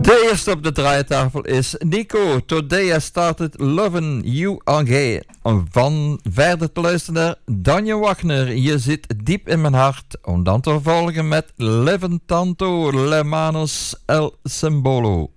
De eerste op de draaitafel is Nico. Today I started loving you again. Van verder te luisteren naar Danje Wagner. Je zit diep in mijn hart. Om dan te vervolgen met Leven Tanto, Le Manos El Symbolo.